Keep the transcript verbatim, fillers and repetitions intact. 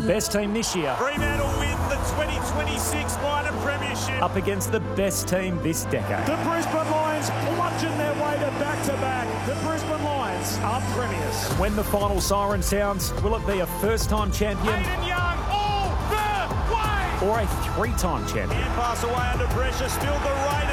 best team this year Fremantle win the twenty twenty-six minor premiership. up against the best team this decade. The Brisbane Lions bludgeon their way to back-to-back. The Brisbane Lions are premiers. When the final siren sounds, will it be a first-time champion Hayden Young all the way. or a three-time champion? And pass away under pressure, still the race.